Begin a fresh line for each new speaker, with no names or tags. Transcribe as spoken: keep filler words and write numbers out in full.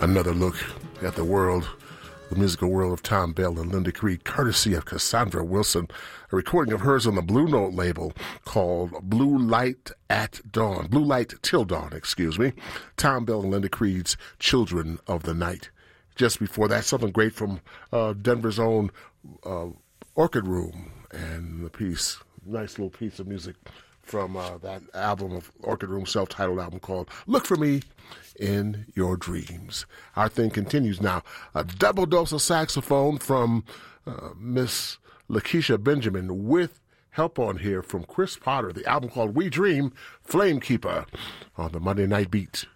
Another look at the world, the musical world of Thom Bell and Linda Creed, courtesy of Cassandra Wilson, a recording of hers on the Blue Note label called Blue Light at Dawn, Blue Light Till Dawn, excuse me. Thom Bell and Linda Creed's Children of the Night. Just before that, something great from uh, Denver's own uh, Orchid Room, and the piece, nice little piece of music from uh, that album of Orchid Room, self-titled album called Look for Me in Your Dreams. Our thing continues now. A double dose of saxophone from uh, Miss Lakeisha Benjamin with help on here from Chris Potter, the album called We Dream, Flamekeeper on the Monday Night Beat.